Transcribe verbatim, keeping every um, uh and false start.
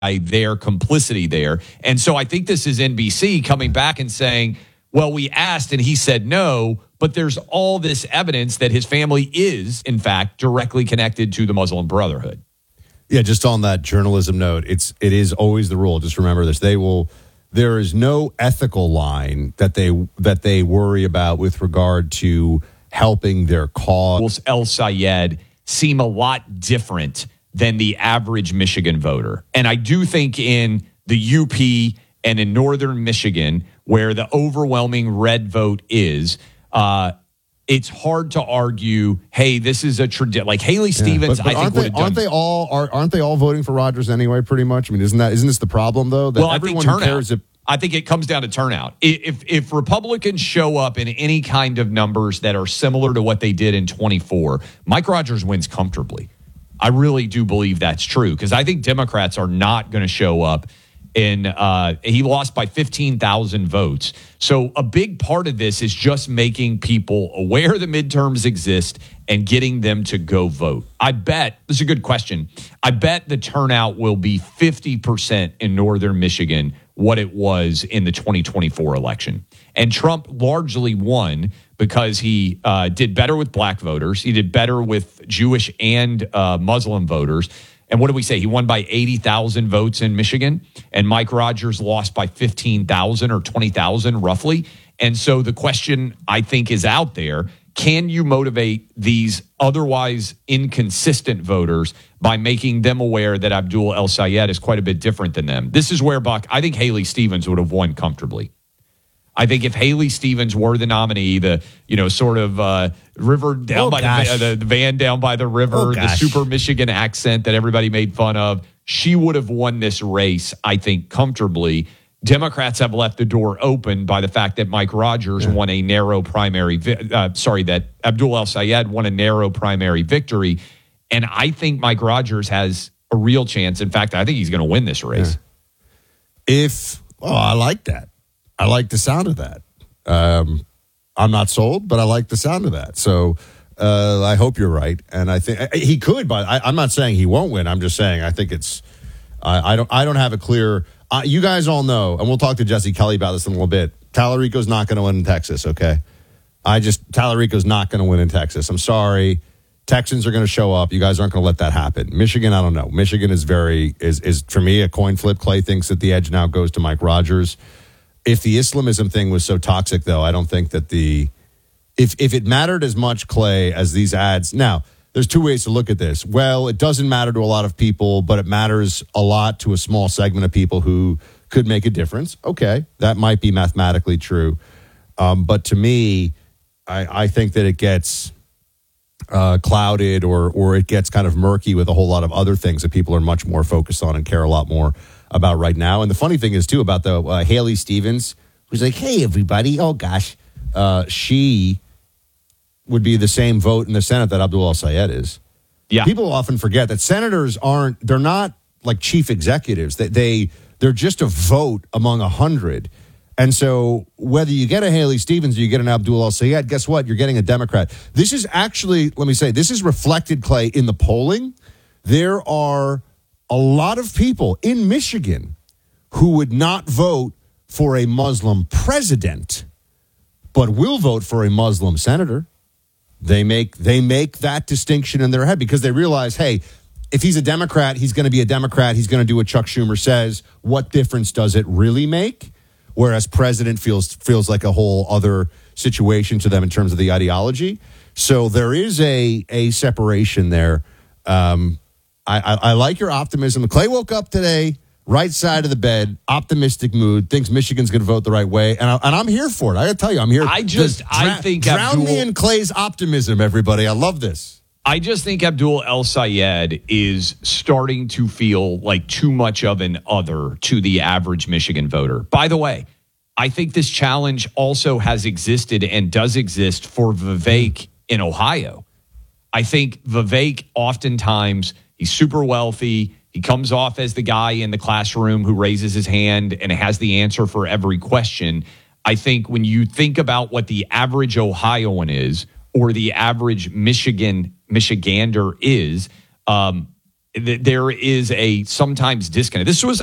their complicity there. And so I think this is N B C coming back and saying, well, we asked and he said no, but there's all this evidence that his family is, in fact, directly connected to the Muslim Brotherhood. Yeah, just on that journalism note, it's it is always the rule. Just remember this: they will. There is no ethical line that they that they worry about with regard to helping their cause. El Sayed seem a lot different than the average Michigan voter, and I do think in the U P and in northern Michigan, where the overwhelming red vote is, uh, it's hard to argue, hey, this is a tradition. Like Haley Stevens, yeah, but, but I think they, would have done. Aren't they all are, aren't they all voting for Rodgers anyway? Pretty much. I mean, isn't that isn't this the problem though? That well, everyone I think turnout. cares if. I think it comes down to turnout. If if Republicans show up in any kind of numbers that are similar to what they did in twenty-four, Mike Rogers wins comfortably. I really do believe that's true because I think Democrats are not going to show up. In uh, he lost by fifteen thousand votes. So a big part of this is just making people aware the midterms exist and getting them to go vote. I bet, this is a good question, I bet the turnout will be fifty percent in northern Michigan what it was in the twenty twenty-four election. And Trump largely won because he uh, did better with black voters. He did better with Jewish and uh, Muslim voters. And what did we say? He won by eighty thousand votes in Michigan, and Mike Rogers lost by fifteen thousand or twenty thousand roughly. And so the question, I think, is out there. Can you motivate these otherwise inconsistent voters by making them aware that Abdul El Sayed is quite a bit different than them? This is where, Buck, I think Haley Stevens would have won comfortably. I think if Haley Stevens were the nominee, the, you know, sort of uh, river down oh, by the, the, the van down by the river, oh, the super Michigan accent that everybody made fun of, she would have won this race, I think, comfortably. Democrats have left the door open by the fact that Mike Rogers yeah. won a narrow primary, uh, sorry, that Abdul El Sayed won a narrow primary victory. And I think Mike Rogers has a real chance. In fact, I think he's going to win this race. Yeah. If, oh, I like that. I like the sound of that. Um, I'm not sold, but I like the sound of that. So uh, I hope you're right. And I think he could, but I, I'm not saying he won't win. I'm just saying I think it's. I, I don't. I don't have a clear. Uh, you guys all know, and we'll talk to Jesse Kelly about this in a little bit. Tallarico's not going to win in Texas. Okay, I just Tallarico's not going to win in Texas. I'm sorry. Texans are going to show up. You guys aren't going to let that happen. Michigan, I don't know. Michigan is very is is for me a coin flip. Clay thinks that the edge now goes to Mike Rogers. If the Islamism thing was so toxic, though, I don't think that the if if it mattered as much, Clay, as these ads. Now, there's two ways to look at this. Well, it doesn't matter to a lot of people, but it matters a lot to a small segment of people who could make a difference. Okay, that might be mathematically true. Um, but to me, I, I think that it gets uh, clouded or or it gets kind of murky with a whole lot of other things that people are much more focused on and care a lot more about right now. And the funny thing is, too, about the uh, Haley Stevens, who's like, hey, everybody, oh, gosh, uh, she would be the same vote in the Senate that Abdul El Sayed is. Yeah. People often forget that senators aren't, they're not like chief executives. They, they, they're just a vote among a hundred. And so whether you get a Haley Stevens or you get an Abdul El Sayed, guess what? You're getting a Democrat. This is actually, let me say, this is reflected, Clay, in the polling. There are a lot of people in Michigan who would not vote for a Muslim president, but will vote for a Muslim senator. They make they make that distinction in their head because they realize, hey, if he's a Democrat, he's going to be a Democrat. He's going to do what Chuck Schumer says. What difference does it really make? Whereas president feels feels like a whole other situation to them in terms of the ideology. So there is a a separation there. Um, I, I, I like your optimism. Clay woke up today, right side of the bed, optimistic mood, thinks Michigan's going to vote the right way, and, I, and I'm here for it. I got to tell you, I'm here. I just, dra- I think drown Abdul, me in Clay's optimism, everybody. I love this. I just think Abdul El Sayed is starting to feel like too much of an other to the average Michigan voter. By the way, I think this challenge also has existed and does exist for Vivek in Ohio. I think Vivek oftentimes, he's super wealthy. He comes off as the guy in the classroom who raises his hand and has the answer for every question. I think when you think about what the average Ohioan is or the average Michigan Michigander is, um, th- there is a sometimes disconnect. This was